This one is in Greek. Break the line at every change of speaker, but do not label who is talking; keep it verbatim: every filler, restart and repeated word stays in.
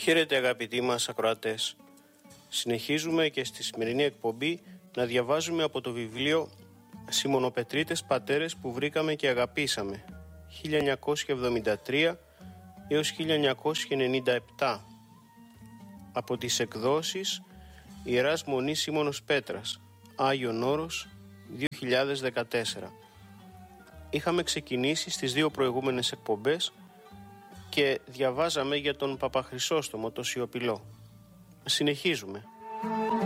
Χαίρετε αγαπητοί μας ακροατές. Συνεχίζουμε και στη σημερινή εκπομπή να διαβάζουμε από το βιβλίο «Σιμωνοπετρίτες πατέρες που βρήκαμε και αγαπήσαμε» χίλια εννιακόσια εβδομήντα τρία έως χίλια εννιακόσια ενενήντα επτά από τις εκδόσεις Ιεράς Μονής Σίμωνος Πέτρας, Άγιον Όρος, δύο χιλιάδες δεκατέσσερα. Είχαμε ξεκινήσει στις δύο προηγούμενες εκπομπές και διαβάζαμε για τον Παπαχρυσόστομο, το Σιωπηλό. Συνεχίζουμε.